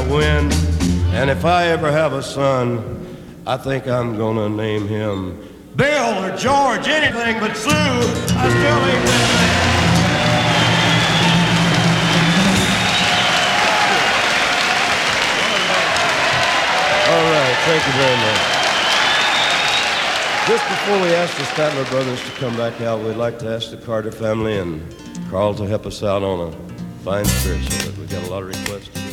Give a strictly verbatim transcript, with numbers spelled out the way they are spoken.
win. And if I ever have a son, I think I'm gonna name him Bill or George, anything but Sue. I still ain't that man. All right, thank you very much. Just before we ask the Statler brothers to come back out, we'd like to ask the Carter family and Carl to help us out on a fine spiritual. We've got a lot of requests.